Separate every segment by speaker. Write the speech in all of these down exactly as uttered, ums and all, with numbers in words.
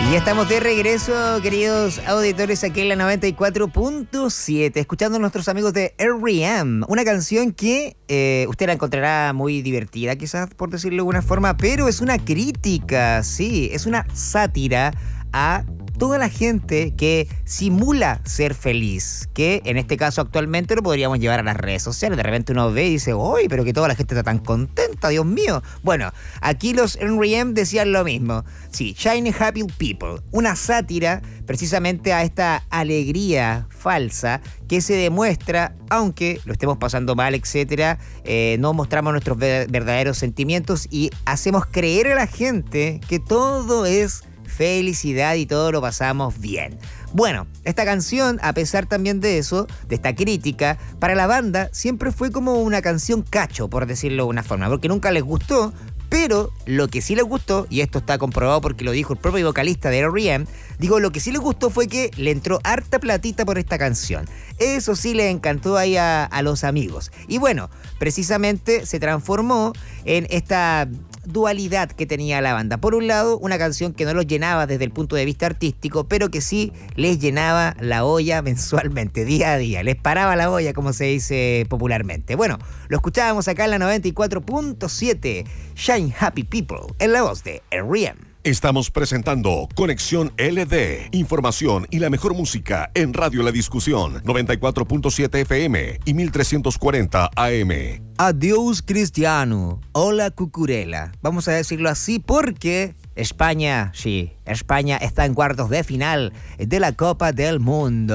Speaker 1: Y ya estamos de regreso, queridos auditores, aquí en la noventa y cuatro punto siete, escuchando a nuestros amigos de R E M, una canción que eh, usted la encontrará muy divertida, quizás por decirlo de alguna forma, pero es una crítica, sí, es una sátira a toda la gente que simula ser feliz, que en este caso actualmente lo podríamos llevar a las redes sociales. De repente uno ve y dice, ¡uy, pero que toda la gente está tan contenta, Dios mío! Bueno, aquí los R E M decían lo mismo. Sí, Shiny Happy People, una sátira precisamente a esta alegría falsa que se demuestra, aunque lo estemos pasando mal, etcétera, eh, no mostramos nuestros verdaderos sentimientos y hacemos creer a la gente que todo es felicidad y todo lo pasamos bien. Bueno, esta canción, a pesar también de eso, de esta crítica, para la banda siempre fue como una canción cacho, por decirlo de una forma, porque nunca les gustó, pero lo que sí les gustó, y esto está comprobado porque lo dijo el propio vocalista de R E M, digo, lo que sí les gustó fue que le entró harta platita por esta canción. Eso sí les encantó ahí a, a los amigos. Y bueno, precisamente se transformó en esta dualidad que tenía la banda. Por un lado, una canción que no los llenaba desde el punto de vista artístico, pero que sí les llenaba la olla mensualmente, día a día. Les paraba la olla, como se dice popularmente. Bueno, lo escuchábamos acá en la noventa y cuatro punto siete, Shine Happy People, en la voz de R E M.
Speaker 2: Estamos presentando Conexión L D. Información y la mejor música en Radio La Discusión. noventa y cuatro punto siete F M y mil trescientos cuarenta A M.
Speaker 1: Adiós, Cristiano. Hola, Cucurella. Vamos a decirlo así porque España, sí, España está en cuartos de final de la Copa del Mundo.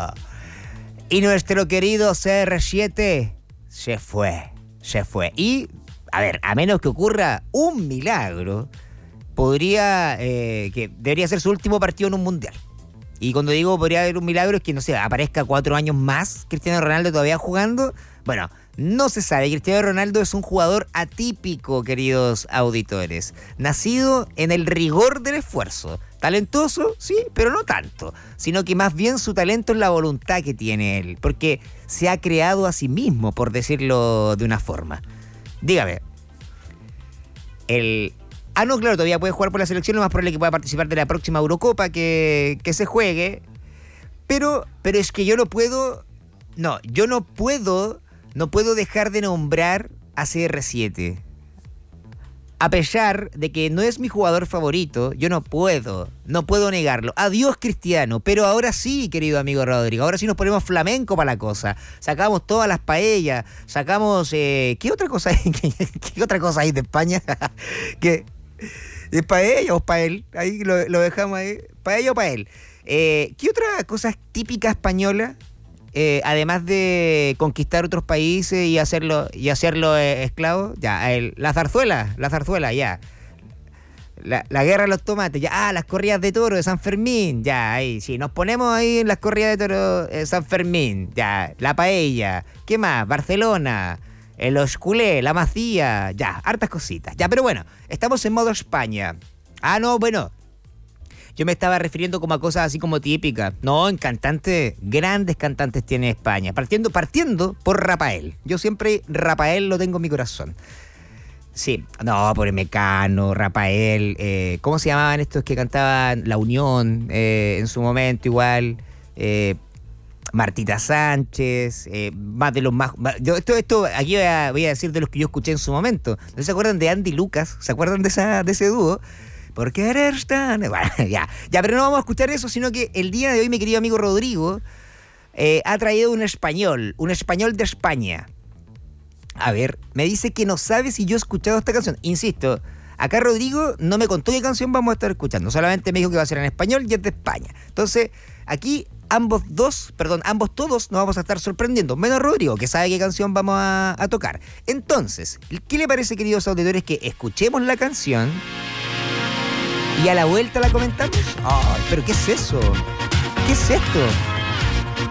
Speaker 1: Y nuestro querido C R siete se fue, se fue. Y, a ver, a menos que ocurra un milagro, podría, eh, que debería ser su último partido en un mundial. Y cuando digo podría haber un milagro es que, no sé, aparezca cuatro años más Cristiano Ronaldo todavía jugando. Bueno, no se sabe. Cristiano Ronaldo es un jugador atípico, queridos auditores. Nacido en el rigor del esfuerzo. Talentoso, sí, pero no tanto. Sino que más bien su talento es la voluntad que tiene él. Porque se ha creado a sí mismo, por decirlo de una forma. Dígame. El... Ah, no, claro, todavía puede jugar por la selección, lo más probable es que pueda participar de la próxima Eurocopa que, que se juegue. Pero, pero es que yo no puedo... No, yo no puedo... No puedo dejar de nombrar a C R siete. A pesar de que no es mi jugador favorito, yo no puedo, no puedo negarlo. Adiós, Cristiano, pero ahora sí, querido amigo Rodrigo, ahora sí nos ponemos flamenco para la cosa. Sacamos todas las paellas, sacamos... Eh, ¿Qué otra cosa hay? ¿Qué otra cosa hay de España? ¿Qué? ¿Es paella o pael? Ahí lo, lo dejamos ahí. ¿Paella o pael? Eh, ¿Qué otra cosa es típica española? Eh, además de conquistar otros países y hacerlo y hacerlo eh, esclavos, ya, el, la zarzuela, la zarzuela, ya. La, la guerra de los tomates, ya, ah, las corridas de toro de San Fermín, ya, ahí, sí, nos ponemos ahí en las corridas de toro de San Fermín, ya, la paella, ¿qué más? Barcelona, el los culés, la macía, ya, hartas cositas, ya, pero bueno, estamos en modo España. Ah, no, bueno. Yo me estaba refiriendo como a cosas así como típicas. No, en cantantes, grandes cantantes tiene España. Partiendo, partiendo por Rafael. Yo siempre Rafael lo tengo en mi corazón. Sí, no, por Mecano, Rafael, eh, ¿cómo se llamaban estos que cantaban La Unión eh, en su momento igual? Eh, Martita Sánchez, eh, más de los más... Yo, esto, esto aquí voy a, voy a decir de los que yo escuché en su momento. ¿No se acuerdan de Andy Lucas? ¿Se acuerdan de, esa, de ese dúo? ¿Por qué eres tan...? Bueno, ya, ya, pero no vamos a escuchar eso, sino que el día de hoy mi querido amigo Rodrigo eh, ha traído un español, un español de España. A ver, me dice que no sabe si yo he escuchado esta canción. Insisto, acá Rodrigo no me contó qué canción vamos a estar escuchando, solamente me dijo que va a ser en español y es de España. Entonces, aquí ambos dos, perdón, ambos todos nos vamos a estar sorprendiendo, menos Rodrigo, que sabe qué canción vamos a, a tocar. Entonces, ¿qué le parece, queridos auditores, que escuchemos la canción y a la vuelta la comentamos? ¡Ay, pero qué es eso! ¿Qué es esto?